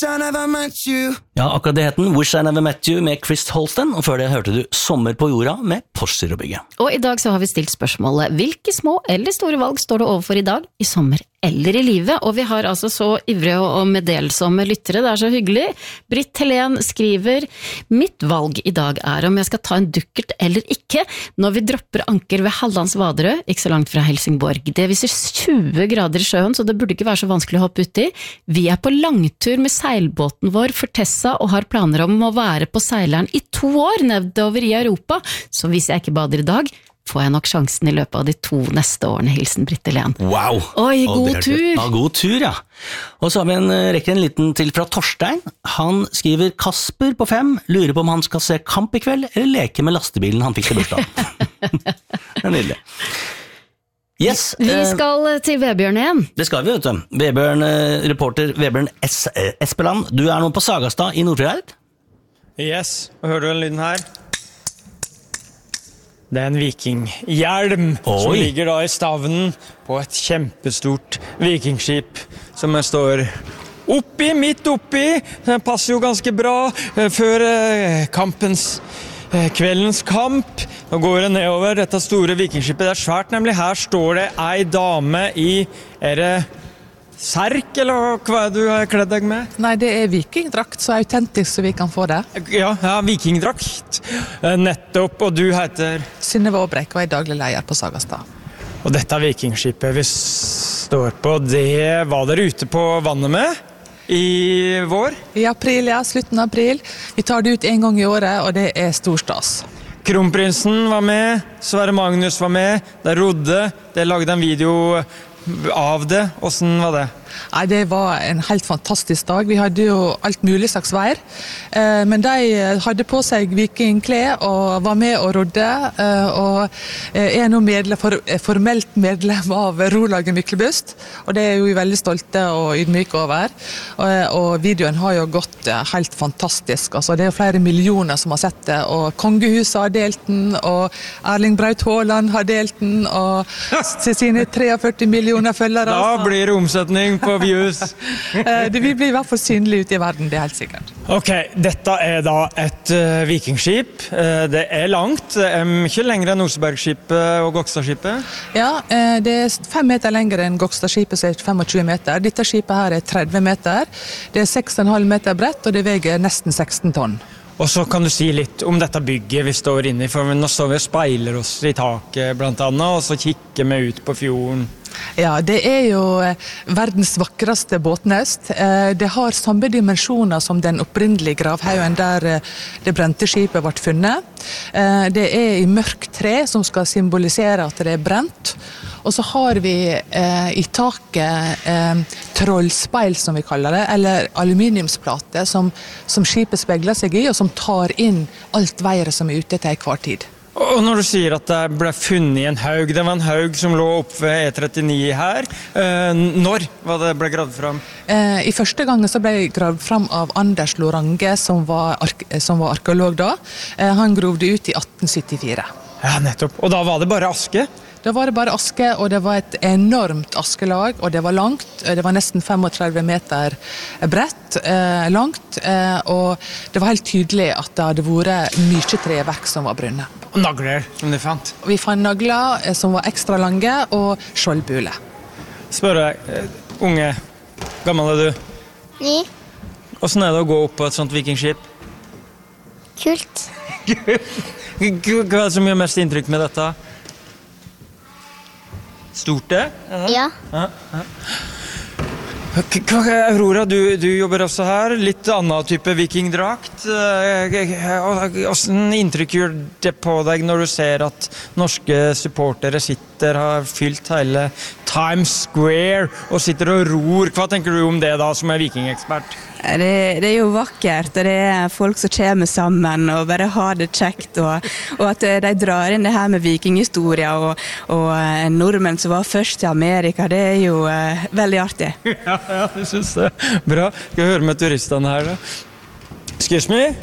I never met you. Ja, akkurat det heter den, Wish I Never Met You med Chris Holsten, og før det hørte du Sommer på jorda med Porscher og bygge. Og i dag så har vi stilt spørsmålet, hvilke små eller store valg står du overfor i dag, i sommer eller i livet? Og vi har altså så ivrige og meddelsomme lyttere, det er så hyggelig. Britt Helen skriver, mitt valg i dag er om jeg skal ta en dukkert eller ikke, når vi dropper anker ved Hallands Vaderø, ikke så langt fra Helsingborg. Det viser 20 grader i sjøen, så det burde ikke være så vanskelig å hoppe uti. Vi er på langtur med seilbåten vår for Tessa, og har planer om å være på seileren i 2 år nedover i Europa, så hvis jeg ikke bader i dag, får jeg nok sjansen i løpet av de 2 neste årene, hilsen Britt Helen. Wow! Oi, god tur! Ja, god tur, ja. Og så har vi rekker en liten til fra Torstein. Han skriver, Kasper på 5 lurer på om han skal se kamp i kveld, eller leke med lastebilen han fikk til bursdag. Det er nydelig. Yes, vi skal til Vebjørn igjen. Det skal vi, vet du. Vebjørn, reporter Vebjørn Espeland, du er nå på Sagastad i Nordfjord. Yes, og hører du den lyden her? Det er en vikinghjelm som ligger da i stavnen på et kjempestort vikingskip som står midt oppi. Den passer jo ganske bra før kveldens kamp. Nå går det nedover dette store vikingskipet. Det er svært nemlig. Her står det ei dame i, det serk, eller hva er det du har kledd deg med? Nei, det er vikingdrakt, så autentisk så vi kan få det. Ja, vikingdrakt. Nettopp, og du heter? Synnøve Aabrekk og er daglig leder på Sagastad. Og dette vikingskipet vi står på, det var dere ute på vannet med i vår? I april, ja, slutten av april. Vi tar det ut en gang i året, og det er stor stas. Kronprinsen var med, Sverre Magnus var med, de rodde, de lagde en video av det. Hvordan var det? Nei, det var en helt fantastisk dag. Vi hadde jo alt mulig slags vær. Men de hadde på seg vikingklær og var med og rodde, og er nå formelt medlem av Rolaget Myklebust, og det er jo veldig stolte og ydmyke over. Og videoen har jo gått helt fantastisk. Altså, det er jo flere millioner som har sett det, og Kongehuset har delt den, og Erling Braut Haaland har delt den, og sine 43 millioner følgere. Da blir det omsetning på views. Det vil bli i hvert fall synlig ute i verden, det er helt sikkert. Ok, dette er da et vikingskip. Det er langt, mye lengre enn Osebergskipet og Gokstadskipet. Ja, det er 5 meter lengre enn Gokstadskipet, så er det 25 meter. Dette skipet her er 30 meter. Det er 6,5 meter bredt, og det veier nesten 16 tonn. Og så kan du si litt om dette bygget vi står inne i, for nå står vi og speiler oss i taket blant annet, og så kikker vi ut på fjorden. Ja, det er jo verdens vakreste båtnest. Det har samme dimensjoner som den opprinnelige gravhaugen der det brente skipet ble funnet. Det er i mørkt tre som skal symbolisere at det er brent. Og så har vi i taket trollspeil, som vi kaller det, eller aluminiumsplate som skipet spegler seg i, og som tar inn alt været som er ute til hver tid. Og når du sier at det ble funnet i en haug, det var en haug som lå opp ved E39 her. Når var det ble gravd fram? I første gangen så ble det gravd fram av Anders Lorange, som var arkeolog da. Han grovde ut i 1874. Ja, nettopp. Og da var det bare aske? Da var det bare aske, og det var et enormt askelag, og det var langt. Det var nesten 35 meter bredt, langt, og det var helt tydelig at det hadde vært mye treverk som var brunnet. Og nagler som de fant? Vi fant nagler som var ekstra lange, og skjoldbule. Spør deg, unge, gammel er du? 9. Hvordan er det å gå opp på et sånt vikingskip? Kult. Hva er det som gjør mest inntrykk med dette? Stort det? Ja. Aurora, du jobber også her. Litt annen type vikingdrakt. Hvordan inntrykk gjør det på deg når du ser at norske supportere har fylt hele Times Square og sitter og ror? Hva tenker du om det da, som er vikingekspert? Det er jo vakkert, og det er folk som kommer sammen og bare har det kjekt, og at de drar inn det her med vikinghistoria og nordmenn som var først i Amerika, det er jo veldig artig. Ja, jeg synes det. Bra. Skal vi høre med turistene her da? Excuse me?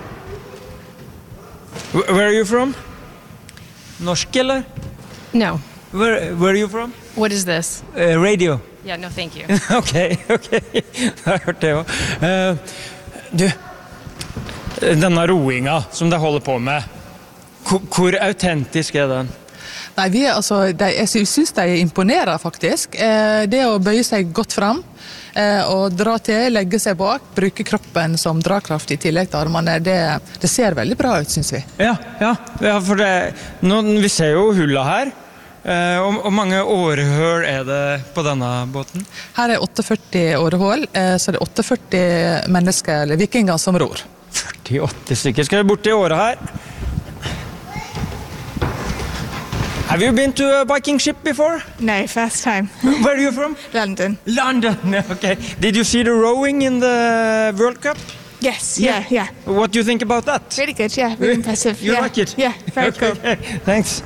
Where are you from? Norsk, eller? No. Where are you from? What is this? Radio. Yeah, no, thank you. Ok. Jeg har hørt det også. Du, denne roinga som de holder på med, hvor autentisk den? Nei, jeg synes de imponerer faktisk. Det å bøye seg godt fram, og dra til, legge seg bak, bruke kroppen som dragkraft i tillegg til armene, det ser veldig bra ut, synes vi. Ja, for vi ser jo hullet her. Og mange årehøl det på denne båten? Her 48 årehål, så det 48 mennesker, eller vikinger, som ror. 48 stykker. Skal vi bort til året her? Have you been to a Viking ship before? No, first time. Where are you from? London. London, okay. Did you see the rowing in the World Cup? Yes, yeah. What do you think about that? Really good, yeah, really impressive. You like it? Yeah, very cool. Okay, thanks.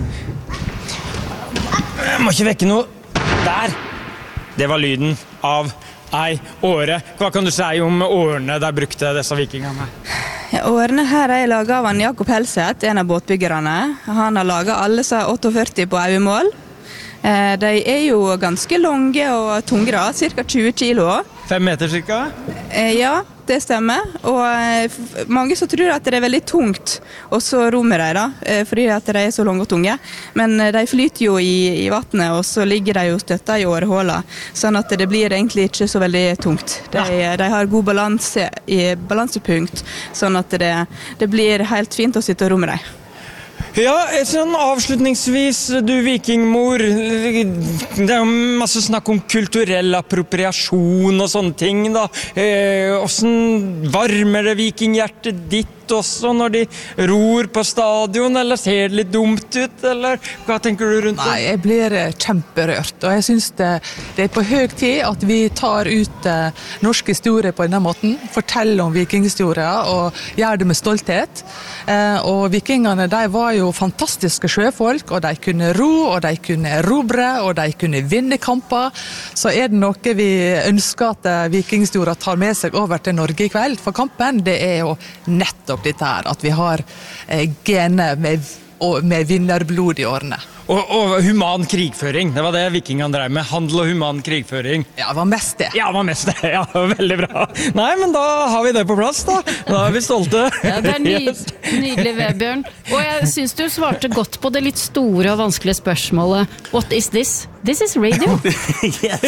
Jeg må ikke vekke noe. Der! Det var lyden av ei åre. Hva kan du si om årene der brukte disse vikingene? Årene her laget av Jakob Helseth, en av båtbyggerne. Han har laget alle 48 på auemål. De jo ganske lange og tunge, cirka 20 kilo. 5 meter cirka? Ja, det stemmer. Og mange så tror at det veldig tungt, og så rommer de fordi at de så lange og tunge. Men de flyter jo i vattnet, og så ligger de jo støtta i årehåla, sånn at det blir egentlig ikke så veldig tungt. De har god balansepunkt, sånn at det blir helt fint å sitte og romme dem. Ja, sånn avslutningsvis, du vikingmor, det jo masse snakk om kulturell appropriasjon og sånne ting da. Hvordan varmer det vikinghjertet ditt også når de ror på stadion, eller ser det litt dumt ut, eller hva tenker du rundt det? Nei, jeg blir kjemperørt, og jeg synes det på høy tid at vi tar ut norsk historie på denne måten, forteller om vikinghistorier og gjør det med stolthet. Og vikingene, de var jo fantastiske sjøfolk, og de kunne ro, og de kunne erobre, og de kunne vinne kamper. Så det noe vi ønsker at vikinghistorier tar med seg over til Norge i kveld, for kampen det jo nettopp dette her, at vi har gener med vinnerblod i årene. Og human krigføring, det var det vikingene drev med, handel og human krigføring. Ja, det var mest det. Ja, det var mest det, ja, veldig bra. Nei, men da har vi det på plass da, da vi stolte. Ja, det nydelig, Vebjørn. Og jeg synes du svarte godt på det litt store og vanskelige spørsmålet. What is this? This is radio. Yes.